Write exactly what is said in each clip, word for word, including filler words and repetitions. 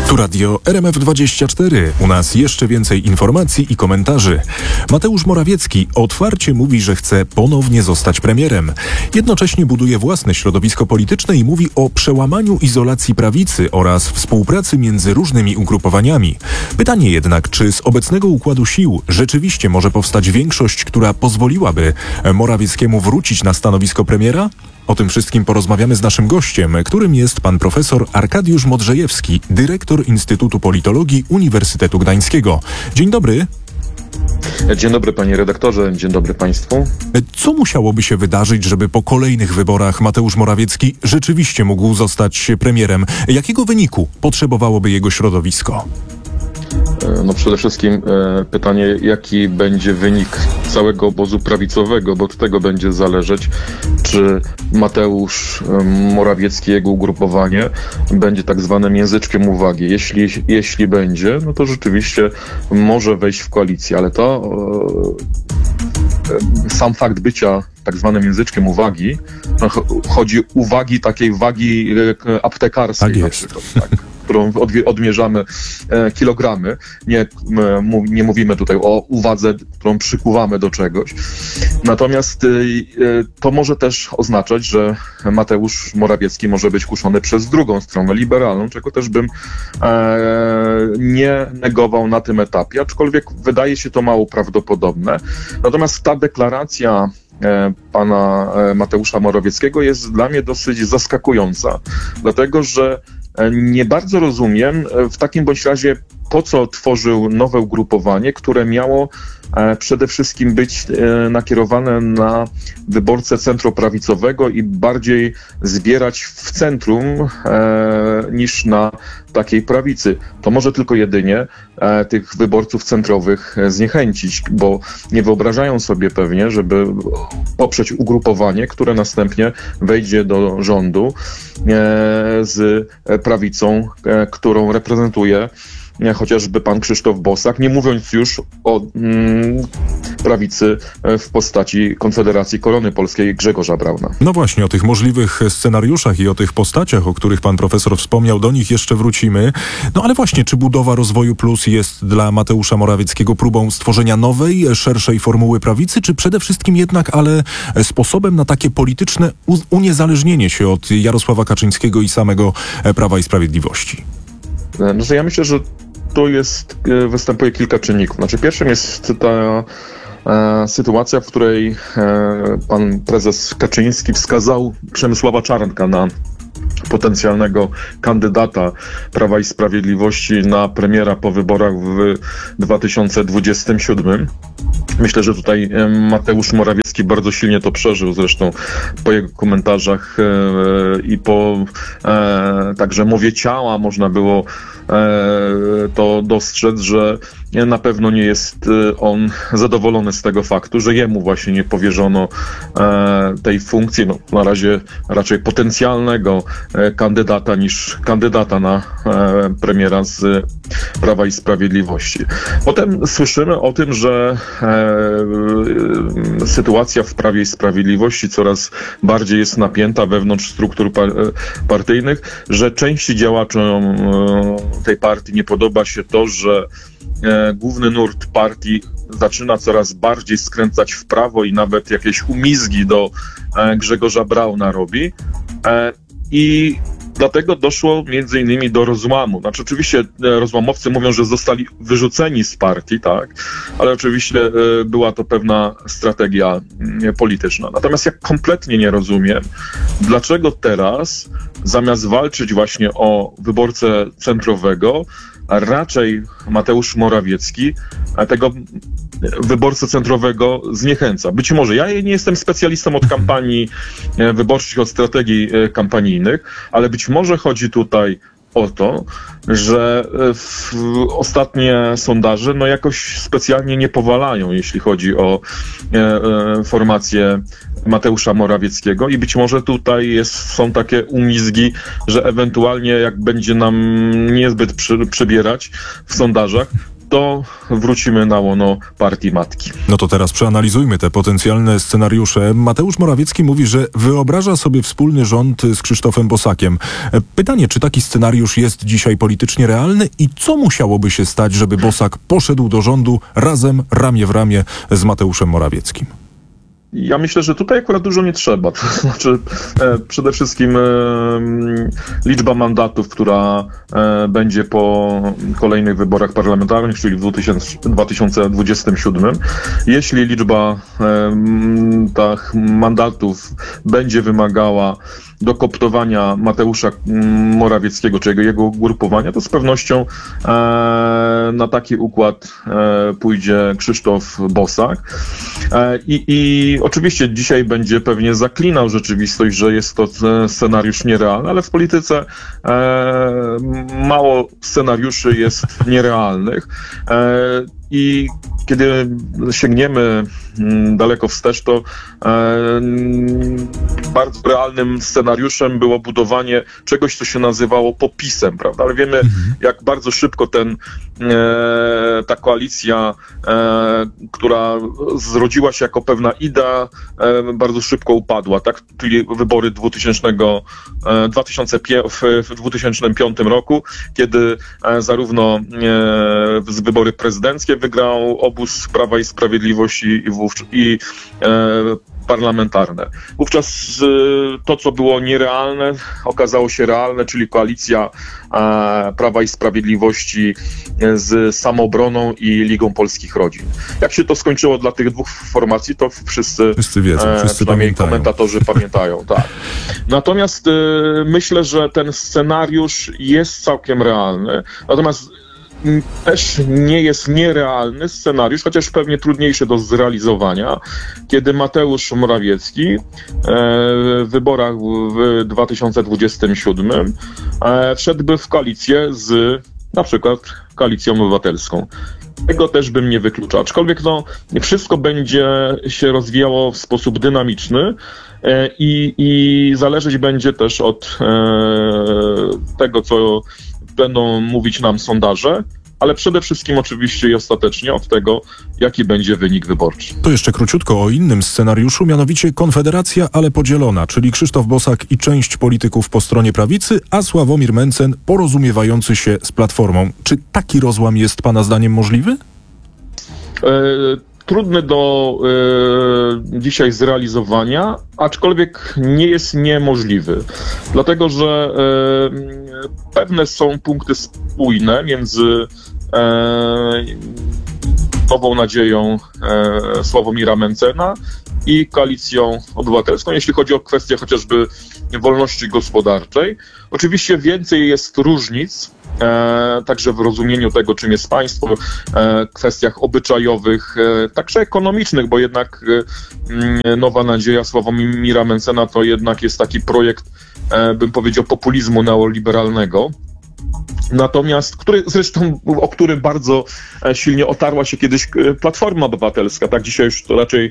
Tu Radio R M F dwadzieścia cztery. U nas jeszcze więcej informacji i komentarzy. Mateusz Morawiecki otwarcie mówi, że chce ponownie zostać premierem. Jednocześnie buduje własne środowisko polityczne i mówi o przełamaniu izolacji prawicy oraz współpracy między różnymi ugrupowaniami. Pytanie jednak, czy z obecnego układu sił rzeczywiście może powstać większość, która pozwoliłaby Morawieckiemu wrócić na stanowisko premiera? O tym wszystkim porozmawiamy z naszym gościem, którym jest pan profesor Arkadiusz Modrzejewski, dyrektor Instytutu Politologii Uniwersytetu Gdańskiego. Dzień dobry. Dzień dobry panie redaktorze, dzień dobry państwu. Co musiałoby się wydarzyć, żeby po kolejnych wyborach Mateusz Morawiecki rzeczywiście mógł zostać premierem? Jakiego wyniku potrzebowałoby jego środowisko? No przede wszystkim e, pytanie, jaki będzie wynik całego obozu prawicowego, bo od tego będzie zależeć, czy Mateusz e, Morawiecki, jego ugrupowanie będzie tak zwanym języczkiem uwagi. Jeśli, jeśli będzie, no to rzeczywiście może wejść w koalicję, ale to e, sam fakt bycia tak zwanym języczkiem uwagi, no, chodzi uwagi takiej wagi e, aptekarskiej. Tak jest. Na przykład, tak, którą odmierzamy e, kilogramy. Nie, e, nie mówimy tutaj o uwadze, którą przykuwamy do czegoś. Natomiast e, to może też oznaczać, że Mateusz Morawiecki może być kuszony przez drugą stronę, liberalną, czego też bym e, nie negował na tym etapie, aczkolwiek wydaje się to mało prawdopodobne. Natomiast ta deklaracja e, pana Mateusza Morawieckiego jest dla mnie dosyć zaskakująca, dlatego że nie bardzo rozumiem w takim bądź razie, po co tworzył nowe ugrupowanie, które miało przede wszystkim być nakierowane na wyborcę centroprawicowego i bardziej zbierać w centrum niż na takiej prawicy. To może tylko jedynie tych wyborców centrowych zniechęcić, bo nie wyobrażają sobie pewnie, żeby poprzeć ugrupowanie, które następnie wejdzie do rządu z prawicą, którą reprezentuje chociażby pan Krzysztof Bosak, nie mówiąc już o mm, prawicy w postaci Konfederacji Korony Polskiej Grzegorza Brauna. No właśnie, o tych możliwych scenariuszach i o tych postaciach, o których pan profesor wspomniał, do nich jeszcze wrócimy. No ale właśnie, czy budowa Rozwoju Plus jest dla Mateusza Morawieckiego próbą stworzenia nowej, szerszej formuły prawicy, czy przede wszystkim jednak, ale sposobem na takie polityczne uniezależnienie się od Jarosława Kaczyńskiego i samego Prawa i Sprawiedliwości? No to ja myślę, że tu jest, występuje kilka czynników. Znaczy pierwszym jest ta e, sytuacja, w której e, pan prezes Kaczyński wskazał Przemysława Czarnka na potencjalnego kandydata Prawa i Sprawiedliwości na premiera po wyborach w dwa tysiące dwudziestym siódmym. Myślę, że tutaj Mateusz Morawiecki bardzo silnie to przeżył, zresztą po jego komentarzach e, i po e, także mowie ciała można było e, to dostrzec, że na pewno nie jest on zadowolony z tego faktu, że jemu właśnie nie powierzono e, tej funkcji, no na razie raczej potencjalnego e, kandydata niż kandydata na e, premiera z Prawa i Sprawiedliwości. Potem słyszymy o tym, że e, sytuacja w Prawie i Sprawiedliwości coraz bardziej jest napięta wewnątrz struktur par- partyjnych, że części działaczom e, tej partii nie podoba się to, że e, główny nurt partii zaczyna coraz bardziej skręcać w prawo i nawet jakieś umizgi do e, Grzegorza Brauna robi. E, I dlatego doszło między innymi do rozłamu. Znaczy oczywiście rozłamowcy mówią, że zostali wyrzuceni z partii, tak, ale oczywiście była to pewna strategia polityczna. Natomiast ja kompletnie nie rozumiem, dlaczego teraz zamiast walczyć właśnie o wyborcę centrowego, raczej Mateusz Morawiecki tego wyborcę centrowego zniechęca. Być może, ja nie jestem specjalistą od kampanii wyborczych, od strategii kampanijnych, ale być może chodzi tutaj o to, że w ostatnie sondaże no jakoś specjalnie nie powalają, jeśli chodzi o e, e, formację Mateusza Morawieckiego i być może tutaj jest, są takie umizgi, że ewentualnie jak będzie nam niezbyt przy, przebierać w sondażach, to wrócimy na łono partii matki. No to teraz przeanalizujmy te potencjalne scenariusze. Mateusz Morawiecki mówi, że wyobraża sobie wspólny rząd z Krzysztofem Bosakiem. Pytanie, czy taki scenariusz jest dzisiaj politycznie realny i co musiałoby się stać, żeby Bosak poszedł do rządu razem, ramię w ramię z Mateuszem Morawieckim? Ja myślę, że tutaj akurat dużo nie trzeba. To znaczy e, przede wszystkim e, liczba mandatów, która e, będzie po kolejnych wyborach parlamentarnych, czyli w dwa tysiące dwudziestym siódmym. Jeśli liczba e, tak, mandatów będzie wymagała dokoptowania Mateusza Morawieckiego, czy jego, jego ugrupowania, to z pewnością e, na taki układ e, pójdzie Krzysztof Bosak. E, i, I oczywiście dzisiaj będzie pewnie zaklinał rzeczywistość, że jest to scenariusz nierealny, ale w polityce e, mało scenariuszy jest nierealnych. E, I kiedy sięgniemy daleko wstecz, to e, bardzo realnym scenariuszem było budowanie czegoś, co się nazywało popisem, prawda? Ale wiemy, mhm. jak bardzo szybko ten, e, ta koalicja, e, która zrodziła się jako pewna idea, e, bardzo szybko upadła, tak? Czyli wybory dwutysięcznego, e, dwa tysiące piątego, w, w dwa tysiące piątym roku, kiedy e, zarówno e, wybory prezydenckie wygrał obóz Prawa i Sprawiedliwości i, w, i e, parlamentarne. Wówczas e, to, co było nierealne, okazało się realne, czyli koalicja e, Prawa i Sprawiedliwości z Samoobroną i Ligą Polskich Rodzin. Jak się to skończyło dla tych dwóch formacji, to wszyscy, wszyscy wiedzą, e, wszyscy przynajmniej pamiętają. komentatorzy pamiętają. Tak. Natomiast e, myślę, że ten scenariusz jest całkiem realny. Natomiast też nie jest nierealny scenariusz, chociaż pewnie trudniejszy do zrealizowania, kiedy Mateusz Morawiecki w wyborach w dwa tysiące dwudziestym siódmym wszedłby w koalicję z na przykład Koalicją Obywatelską. Tego też bym nie wykluczał. Aczkolwiek no, nie wszystko będzie się rozwijało w sposób dynamiczny i, i zależeć będzie też od e, tego, co będą mówić nam sondaże, ale przede wszystkim oczywiście i ostatecznie od tego, jaki będzie wynik wyborczy. To jeszcze króciutko o innym scenariuszu, mianowicie Konfederacja, ale podzielona, czyli Krzysztof Bosak i część polityków po stronie prawicy, a Sławomir Mencen porozumiewający się z Platformą. Czy taki rozłam jest pana zdaniem możliwy? E, trudny do e, dzisiaj zrealizowania, aczkolwiek nie jest niemożliwy. Dlatego, że e, pewne są punkty spójne między e, Nową Nadzieją e, Sławomira Mencena i Koalicją Obywatelską, jeśli chodzi o kwestię chociażby wolności gospodarczej. Oczywiście więcej jest różnic, e, także w rozumieniu tego, czym jest państwo, e, kwestiach obyczajowych, e, także ekonomicznych, bo jednak e, Nowa Nadzieja Sławomira Mencena to jednak jest taki projekt, e, bym powiedział, populizmu neoliberalnego. Natomiast, który, zresztą o którym bardzo silnie otarła się kiedyś Platforma Obywatelska, tak dzisiaj już to raczej e,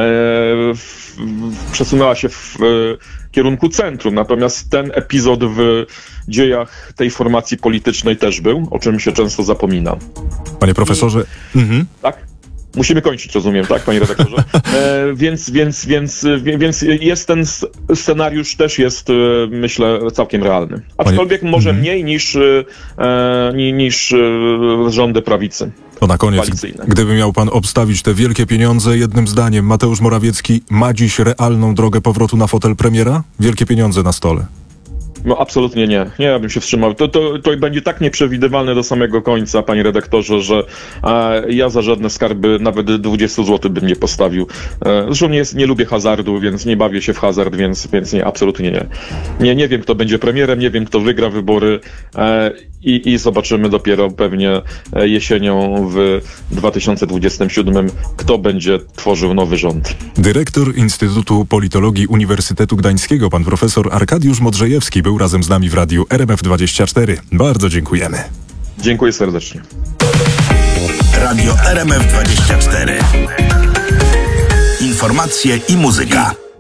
w, w, przesunęła się w e, kierunku centrum. Natomiast ten epizod w dziejach tej formacji politycznej też był, o czym się często zapomina. Panie profesorze. I, mhm. Tak? Musimy kończyć, rozumiem, tak, panie redaktorze? E, więc, więc, więc, więc jest ten scenariusz, też jest, myślę, całkiem realny. Aczkolwiek może mm. mniej niż, e, niż rządy prawicy. To na koniec, gdyby miał pan obstawić te wielkie pieniądze jednym zdaniem, Mateusz Morawiecki ma dziś realną drogę powrotu na fotel premiera? Wielkie pieniądze na stole. No absolutnie nie. Nie, ja bym się wstrzymał. To, to, to będzie tak nieprzewidywalne do samego końca, panie redaktorze, że e, ja za żadne skarby nawet dwadzieścia złotych bym nie postawił. E, zresztą nie, nie lubię hazardu, więc nie bawię się w hazard, więc, więc nie, absolutnie nie. nie. Nie wiem, kto będzie premierem, nie wiem, kto wygra wybory e, i, i zobaczymy dopiero pewnie jesienią w dwa tysiące dwudziestym siódmym, kto będzie tworzył nowy rząd. Dyrektor Instytutu Politologii Uniwersytetu Gdańskiego, pan profesor Arkadiusz Modrzejewski, był razem z nami w radiu R M F dwadzieścia cztery. Bardzo dziękujemy. Dziękuję serdecznie. Radio R M F dwadzieścia cztery. Informacje i muzyka.